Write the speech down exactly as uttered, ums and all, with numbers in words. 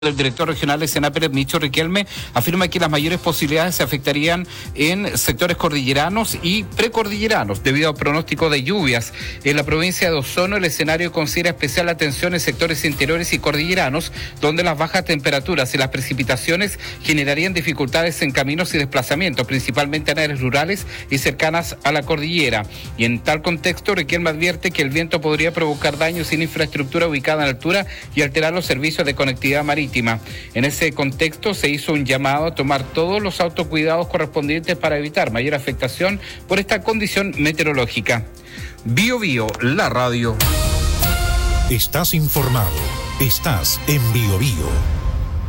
El director regional de Senapred, Micho Riquelme, afirma que las mayores posibilidades se afectarían en sectores cordilleranos y precordilleranos debido al pronóstico de lluvias. En la provincia de Osorno, el escenario considera especial atención en sectores interiores y cordilleranos, donde las bajas temperaturas y las precipitaciones generarían dificultades en caminos y desplazamientos, principalmente en áreas rurales y cercanas a la cordillera. Y en tal contexto, Riquelme advierte que el viento podría provocar daños en infraestructura ubicada en altura y alterar los servicios de conectividad marítima. En ese contexto se hizo un llamado a tomar todos los autocuidados correspondientes para evitar mayor afectación por esta condición meteorológica. Bio Bio, la radio. Estás informado. Estás en Bio Bio.